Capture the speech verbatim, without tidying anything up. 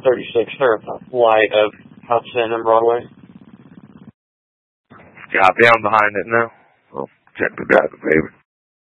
thirty-six Light of Hudson and Broadway. Copy, I'm behind it now. I'll check the driver favor.